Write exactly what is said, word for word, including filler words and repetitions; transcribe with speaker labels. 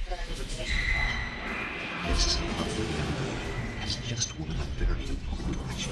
Speaker 1: This lovely young lady has just won a very important election.